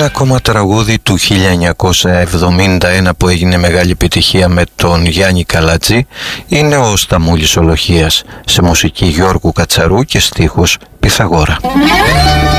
ακόμα τραγούδι του 1971 που έγινε μεγάλη επιτυχία με τον Γιάννη Καλατζή είναι ο Σταμούλης Ολοχίας, σε μουσική Γιώργου Κατσαρού και στίχους Πυθαγόρα.